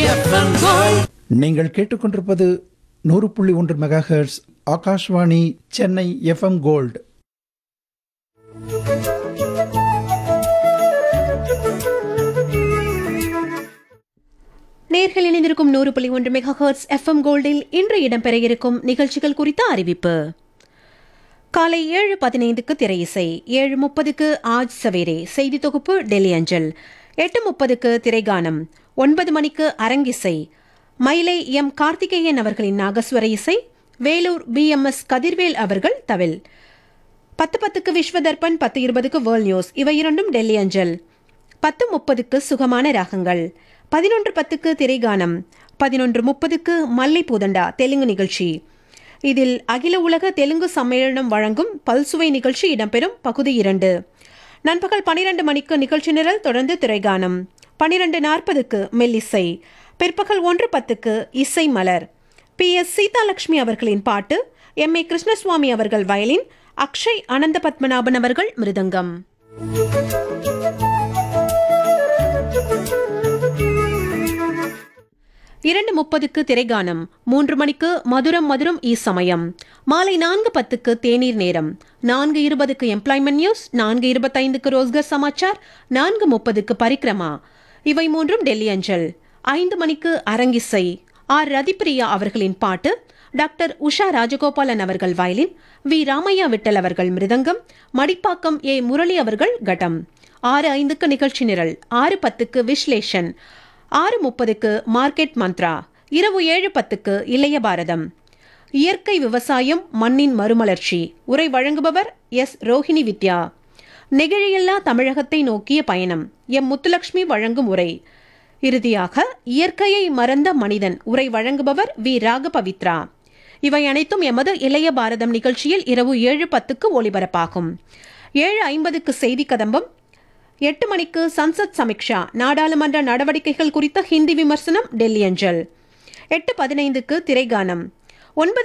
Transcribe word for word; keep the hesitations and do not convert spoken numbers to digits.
FM gold. நீங்கள் கேட்டுக்கொண்டிருப்பது நூறு புள்ளி ஒன்று mega hertz Akashvani Chennai FM gold. நேர்கள் இணைந்திருக்கும் நூறு புள்ளி ஒன்று மெகா ஹெர்ட்ஸ் எஃப்எம் கோல்டில் இன்று இடம்பெற இருக்கும் நிகழ்ச்சிகள் குறித்த அறிவிப்பு. காலை ஏழு பதினைந்துக்கு திரை இசை, ஏழு முப்பதுக்கு ஆஜ் சவேரே செய்தி தொகுப்பு டெல்லி அஞ்சல், எட்டு முப்பதுக்கு திரைகானம், ஒன்பது மணிக்கு அரங்கிசை, மயிலை எம் கார்த்திகேயன் அவர்களின் நாகஸ்வர இசை, Vellore B M S Kathirvel அவர்கள் தவில், பத்து பத்துக்கு விஸ்வதர்பன், பத்து இருபதுக்கு வேர்ல்ட் நியூஸ், இவை இரண்டும் டெல்லி அஞ்சல், பத்து முப்பதுக்கு சுகமான ராகங்கள், பதினொன்று பத்துக்கு திரைகானம், பதினொன்று முப்பதுக்கு மல்லை பூதண்டா தெலுங்கு நிகழ்ச்சி. இதில் அகில உலக தெலுங்கு சம்மேளனம் வழங்கும் பல்சுவை நிகழ்ச்சி இடம்பெறும் பகுதி இரண்டு. நண்பகல் பனிரெண்டு மணிக்கு நிகழ்ச்சி நிரல், தொடர்ந்து திரைகானம், பனிரெண்டு நாற்பதுக்கு மெல்லிசை, பிற்பகல் ஒன்று பத்துக்கு இசை மலர். பி எஸ் சீதாலட்சுமி அவர்களின் பாட்டு, எம் ஏ கிருஷ்ணசுவாமி அவர்கள் வயலின், அக்ஷய் அனந்த பத்மநாபன் அவர்கள் மிருதங்கம். இரண்டு முப்பதுக்கு திரைகானம், மூன்று மணிக்கு மதுரம் மதுரம் ஈ சமயம், மாலை நான்கு பத்துக்கு தேநீர் நேரம், நான்கு இருபதுக்கு எம்ப்ளாய்மெண்ட் நியூஸ், நான்கு இருபத்தைந்துக்கு ரோஸ்கர் சமாச்சார், நான்கு முப்பதுக்கு பரிக்ரமா, இவை மூன்றும் டெல்லி அஞ்சல். ஐந்து மணிக்கு அரங்கிசை, ஆர் ரதிப்பிரியா அவர்களின் பாட்டு, டாக்டர் உஷா ராஜகோபாலன் அவர்கள் வயலின், வி ராமையா விட்டல் அவர்கள் மிருதங்கம், மடிப்பாக்கம் ஏ முரளி அவர்கள் கட்டம். ஆறு ஐந்துக்கு நிகழ்ச்சி நிரல், ஆறு பத்துக்கு விஸ்லேஷன், ஆறு முப்பதுக்கு மார்க்கெட் மந்த்ரா, இரவு ஏழு பத்துக்கு இளைய பாரதம், இயற்கை விவசாயம் மண்ணின் மறுமலர்ச்சி, உரை வழங்குபவர் எஸ் ரோஹிணி வித்யா, நெகிழியில்லா தமிழகத்தை நோக்கிய பயணம், எம் முத்துலட்சுமி வழங்கும் உரை, இறுதியாக இயற்கையை மறந்த மனிதன், உரை வழங்குபவர் வி ராகபவித்ரா. இவை அனைத்தும் எமது இளைய பாரதம் நிகழ்ச்சியில் இரவு ஏழு பத்துக்கு ஒளிபரப்பாகும். ஏழு ஐம்பதுக்கு செய்தி கதம்பம், எட்டு மணிக்கு சன்சத் சமிக்ஷா நாடாளுமன்ற நடவடிக்கைகள் குறித்த ஹிந்தி விமர்சனம் டெல்லி அஞ்சல், எட்டு பதினைந்துக்கு திரைகானம், ஒன்பது